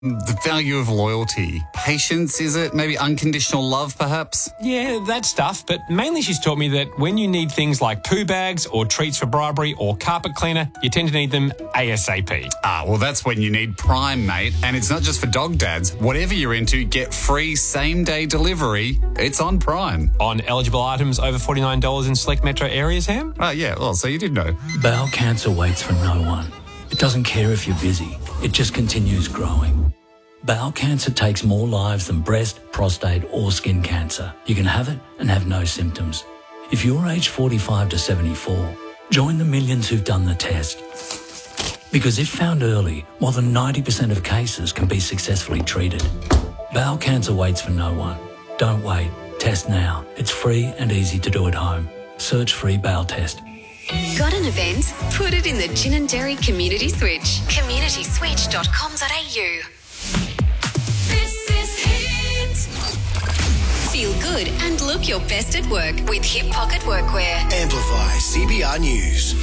The value of loyalty. Patience, is it? Maybe unconditional love, perhaps? Yeah, that stuff, but mainly she's taught me that when you need things like poo bags or treats for bribery or carpet cleaner, you tend to need them ASAP. Well, that's when you need Prime, mate. And it's not just for dog dads. Whatever you're into, get free same-day delivery. It's on Prime. On eligible items over $49 in select metro areas, Ham? Yeah, well, so you did know. Bowel cancer waits for no one. It doesn't care if you're busy. It just continues growing. Bowel cancer takes more lives than breast, prostate or skin cancer. You can have it and have no symptoms. If you're aged 45 to 74, join the millions who've done the test. Because if found early, more than 90% of cases can be successfully treated. Bowel cancer waits for no one. Don't wait. Test now. It's free and easy to do at home. Search free bowel test. Got an event? Put it in the Gin and Dairy Community Switch. communityswitch.com.au. This is Hit. Feel good and look your best at work with Hip Pocket Workwear. Amplify CBR News.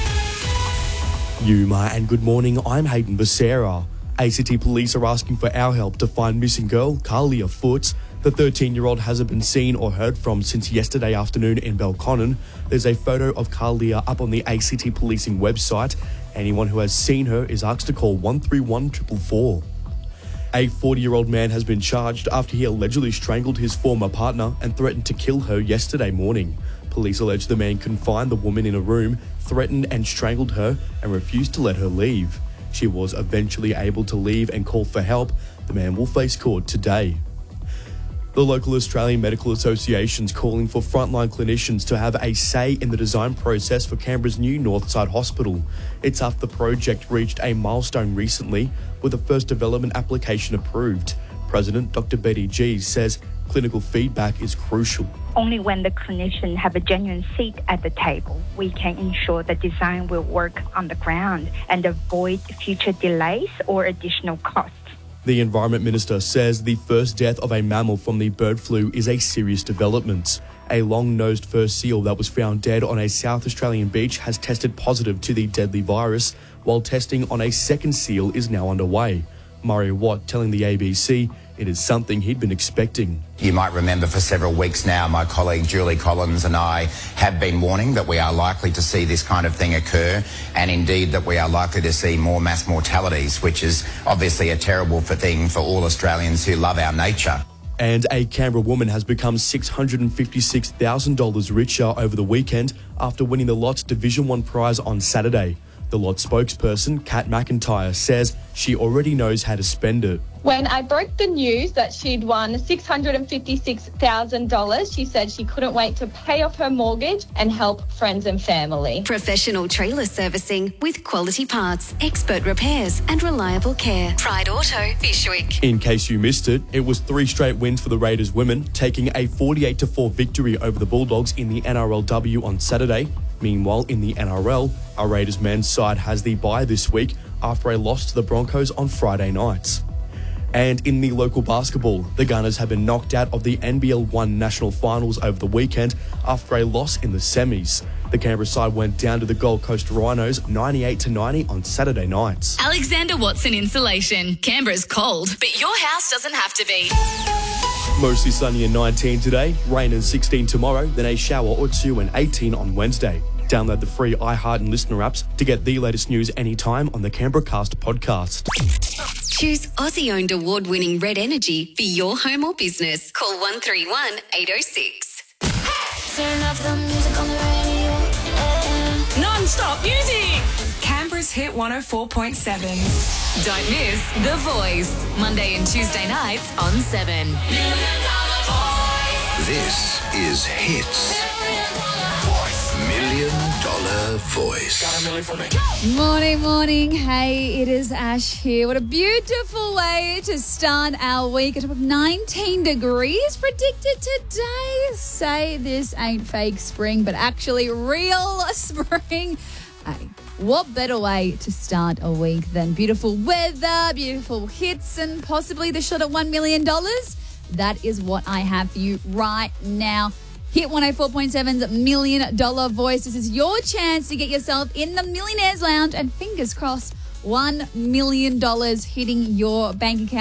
Yuma and good morning, I'm Hayden Becerra. ACT Police are asking for our help to find missing girl Carlia Foots. The 13-year-old hasn't been seen or heard from since yesterday afternoon in Belconnen. There's a photo of Carlia up on the ACT Policing website. Anyone who has seen her is asked to call 131 444. A 40-year-old man has been charged after he allegedly strangled his former partner and threatened to kill her yesterday morning. Police allege the man confined the woman in a room, threatened and strangled her, and refused to let her leave. She was eventually able to leave and call for help. The man will face court today. The local Australian Medical Association is calling for frontline clinicians to have a say in the design process for Canberra's new Northside Hospital. It's after the project reached a milestone recently with the first development application approved. President Dr. Betty G says clinical feedback is crucial. Only when the clinicians have a genuine seat at the table, we can ensure the design will work on the ground and avoid future delays or additional costs. The Environment Minister says the first death of a mammal from the bird flu is a serious development. A long-nosed fur seal that was found dead on a South Australian beach has tested positive to the deadly virus, while testing on a second seal is now underway. Murray Watt telling the ABC it is something he'd been expecting. You might remember for several weeks now, my colleague Julie Collins and I have been warning that we are likely to see this kind of thing occur, and indeed that we are likely to see more mass mortalities, which is obviously a terrible thing for all Australians who love our nature. And a Canberra woman has become $656,000 richer over the weekend after winning the Lot's Division 1 prize on Saturday. The Lot spokesperson, Kat McIntyre, says she already knows how to spend it. When I broke the news that she'd won $656,000, she said she couldn't wait to pay off her mortgage and help friends and family. Professional trailer servicing with quality parts, expert repairs and reliable care. Pride Auto, Bishwick. In case you missed it, it was 3 straight wins for the Raiders women, taking a 48-4 victory over the Bulldogs in the NRLW on Saturday. Meanwhile, in the NRL, our Raiders men's side has the bye this week after a loss to the Broncos on Friday night. And in the local basketball, the Gunners have been knocked out of the NBL 1 National Finals over the weekend after a loss in the semis. The Canberra side went down to the Gold Coast Rhinos 98-90 on Saturday night. Alexander Watson Insulation. Canberra's cold, but your house doesn't have to be. Mostly sunny and 19 today, rain and 16 tomorrow, then a shower or 2 and 18 on Wednesday. Download the free iHeart and Listener apps to get the latest news anytime on the Canberra Cast podcast. Choose Aussie-owned award-winning Red Energy for your home or business. Call 131 806. Turn up the music on the radio. Non-stop music. Canberra's Hit 104.7. Don't miss The Voice. Monday and Tuesday nights on 7. This is Hits. $1 Million Voice. Morning. Hey, it is Ash here. What a beautiful way to start our week. A top of 19 degrees predicted today. Say this ain't fake spring, but actually real spring. Hey, what better way to start a week than beautiful weather, beautiful hits, and possibly the shot at $1 million? That is what I have for you right now. Hit 104.7's $1 Million Voice. This is your chance to get yourself in the Millionaires Lounge and fingers crossed $1 million hitting your bank account.